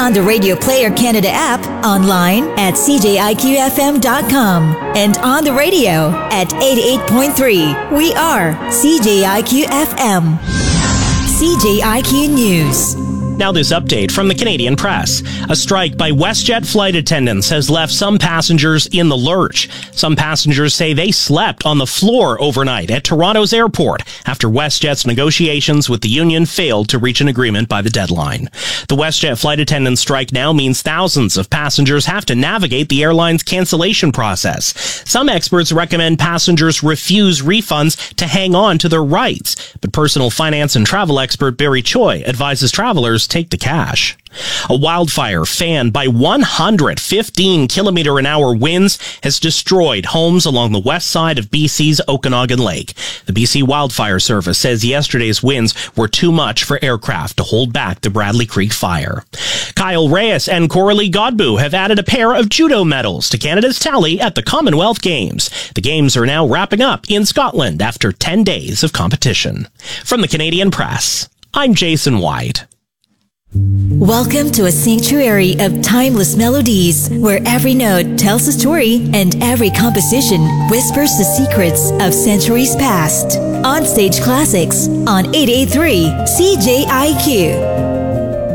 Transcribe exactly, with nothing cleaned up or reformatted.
on the Radio Player Canada app, online at c j i q f m dot com, and on the radio at eighty-eight point three. We are C J I Q F M. C J I Q News. Now this update from the Canadian Press. A strike by WestJet flight attendants has left some passengers in the lurch. Some passengers say they slept on the floor overnight at Toronto's airport after WestJet's negotiations with the union failed to reach an agreement by the deadline. The WestJet flight attendant strike now means thousands of passengers have to navigate the airline's cancellation process. Some experts recommend passengers refuse refunds to hang on to their rights, but personal finance and travel expert Barry Choi advises travelers take the cash. A wildfire fanned by one hundred fifteen kilometer an hour winds has destroyed homes along the west side of B C's Okanagan Lake. The B C Wildfire Service says yesterday's winds were too much for aircraft to hold back the Bradley Creek fire. Kyle Reyes and Coralie Godbout have added a pair of judo medals to Canada's tally at the Commonwealth Games. The Games are now wrapping up in Scotland after ten days of competition. From the Canadian Press, I'm Jason White. Welcome to a sanctuary of timeless melodies, where every note tells a story and every composition whispers the secrets of centuries past. On Stage Classics on eight eighty-three C J I Q.